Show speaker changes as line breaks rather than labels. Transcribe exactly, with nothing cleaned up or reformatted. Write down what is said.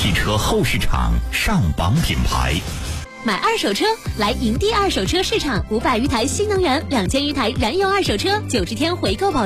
汽车后市场上榜品牌。
买二手车来营地二手车市场，五百余台新能源，两千余台燃油二手车，九十天回购保